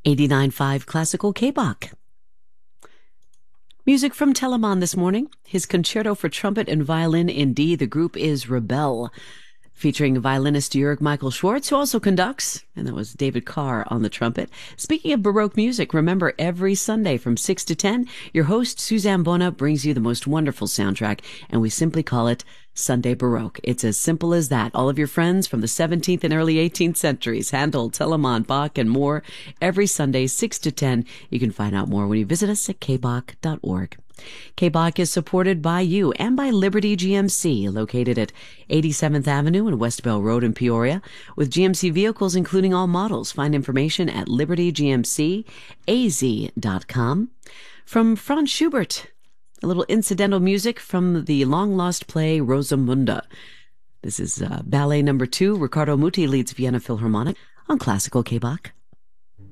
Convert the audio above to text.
89.5 Classical K-Bach. Music from Telemann this morning. His concerto for trumpet and violin in D. The group is Rebelle, featuring violinist Jörg Michael Schwartz, who also conducts, and that was David Carr on the trumpet. Speaking of Baroque music, remember every Sunday from 6 to 10, your host Suzanne Bona brings you the most wonderful soundtrack, and we simply call it Sunday Baroque. It's as simple as that. All of your friends from the 17th and early 18th centuries, Handel, Telemann, Bach, and more, every Sunday, 6 to 10. You can find out more when you visit us at kbach.org. K-Bach is supported by you and by Liberty GMC, located at 87th Avenue and West Bell Road in Peoria, with GMC vehicles including all models. Find information at libertygmcaz.com. From Franz Schubert, a little incidental music from the long-lost play Rosamunda. This is Ballet No. 2. Riccardo Muti leads Vienna Philharmonic on Classical K-Bach.